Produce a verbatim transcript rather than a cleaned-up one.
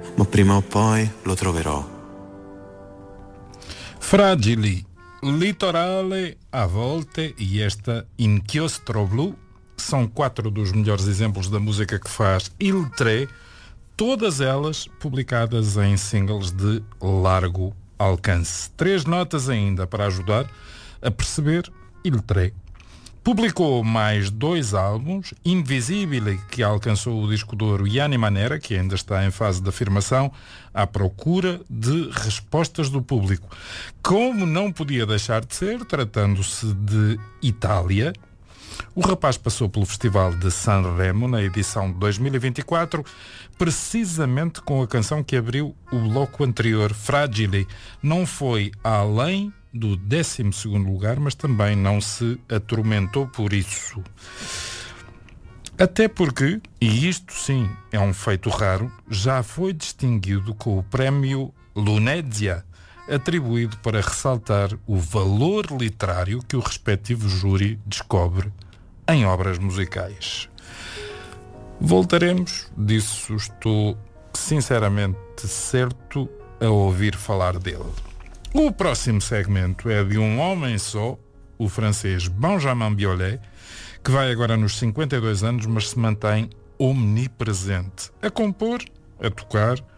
ma prima o poi lo troverò. Fragili, Litorale, a volte e esta Inchiostro Blu são quatro dos melhores exemplos da música que faz Il Tre, todas elas publicadas em singles de largo alcance. Três notas ainda para ajudar a perceber Il Tre. Publicou mais dois álbuns, Invisibile, que alcançou o disco de ouro, e Animanera, que ainda está em fase de afirmação, à procura de respostas do público. Como não podia deixar de ser, tratando-se de Itália, o rapaz passou pelo Festival de Sanremo na edição de dois mil e vinte e quatro, precisamente com a canção que abriu o bloco anterior, Fragile. Não foi além do décimo segundo lugar, mas também não se atormentou por isso. Até porque, e isto sim é um feito raro, já foi distinguido com o prémio Lunezia, atribuído para ressaltar o valor literário que o respectivo júri descobre em obras musicais. Voltaremos, disso estou sinceramente certo, a ouvir falar dele. O próximo segmento é de um homem só, o francês Benjamin Biolay, que vai agora nos cinquenta e dois anos, mas se mantém omnipresente, a compor, a tocar,